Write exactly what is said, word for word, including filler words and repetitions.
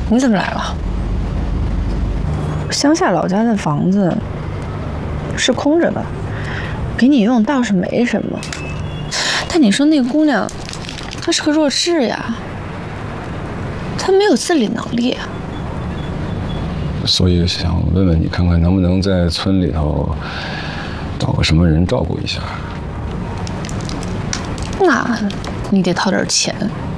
你怎么来了？乡下老家的房子是空着的，给你用倒是没什么。但你说那个姑娘，她是个弱智呀，她没有自理能力啊。 所以想问问你，看看能不能在村里头找个什么人照顾一下。 那你得掏点钱。